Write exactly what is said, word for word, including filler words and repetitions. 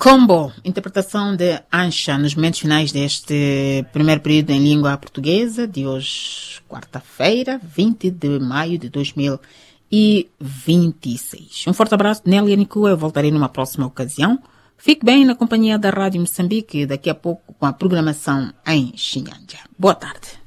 Combo, interpretação de Ancha nos momentos finais deste primeiro período em língua portuguesa de hoje, quarta-feira, vinte de maio de dois mil e vinte e seis. Um forte abraço de Nélia Nicua, eu voltarei numa próxima ocasião. Fique bem na companhia da Rádio Moçambique, daqui a pouco com a programação em Chinyanja. Boa tarde.